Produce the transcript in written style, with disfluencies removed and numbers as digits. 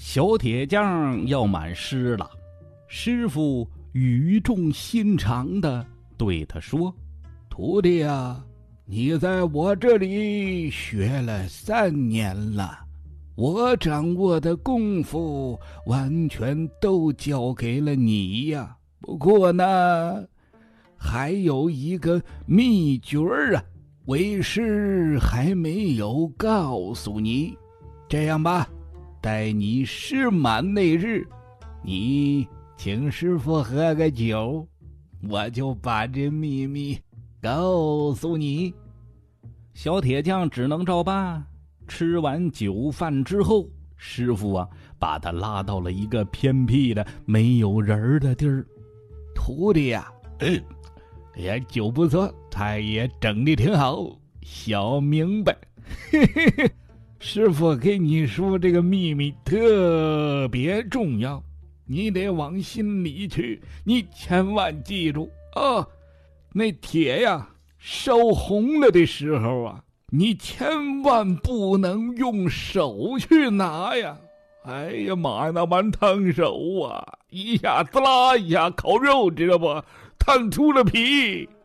小铁匠要满诗了，师傅语重心长地对他说：“ 徒弟啊，你在我这里学了3年了，我掌握的功夫完全都交给了你呀。不过呢，还有一个秘诀啊，为师还没有告诉你。这样吧，待你师满那日，你请师傅喝个酒，我就把这秘密告诉你。” 小铁匠只能照办。吃完酒饭之后，师傅啊，把他拉到了一个偏僻的没有人的地儿。 徒弟呀，也酒不错，菜也整得挺好，小明白。师傅给你说这个秘密特别重要，你得往心里去，你千万记住啊！那铁呀烧红了的时候啊，你千万不能用手去拿呀！哎呀妈呀，那玩烫手啊！一下滋啦，一下烤肉，知道不？烫出了皮。